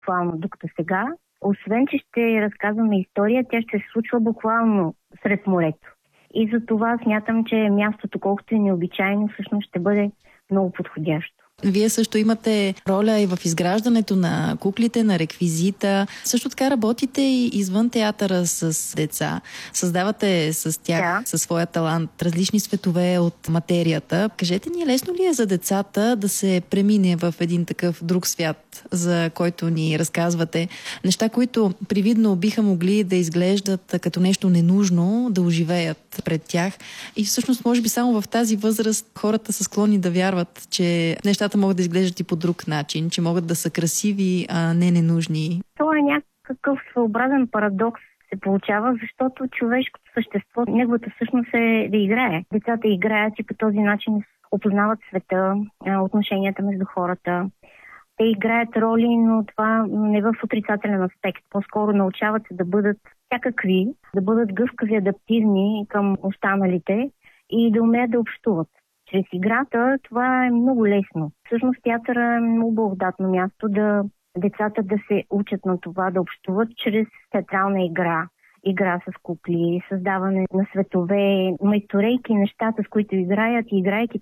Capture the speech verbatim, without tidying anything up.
буквално докато сега. Освен, че ще разказваме история, тя ще се случва буквално сред морето. И за това смятам, че мястото, колкото е необичайно, всъщност ще бъде много подходящо. Вие също имате роля и в изграждането на куклите, на реквизита. Също така работите и извън театъра с деца. Създавате с тях, да, със своя талант, различни светове от материята. Кажете ни, лесно ли е за децата да се премине в един такъв друг свят, за който ни разказвате? Неща, които привидно биха могли да изглеждат като нещо ненужно, да оживеят пред тях. И всъщност, може би само в тази възраст хората са склонни да вярват, че нещата могат да изглеждат и по друг начин, че могат да са красиви, а не ненужни. Това е някакъв своеобразен парадокс се получава, защото човешкото същество, неговата същност е да играе. Децата играят и по този начин опознават света, отношенията между хората. Те играят роли, но това не в отрицателен аспект. По-скоро научават се да бъдат всякакви, да бъдат гъвкави, адаптивни към останалите и да умеят да общуват. Чрез играта това е много лесно. Всъщност театъра е много благодатно място да децата да се учат на това да общуват чрез театрална игра. Игра с кукли, създаване на светове, майсторейки нещата, с които играят и играйки